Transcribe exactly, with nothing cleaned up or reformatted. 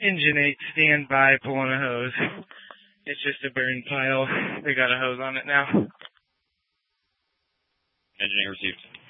Engine eight, stand by, pulling a hose. It's just a burn pile. They got a hose on it now. Engine eight received.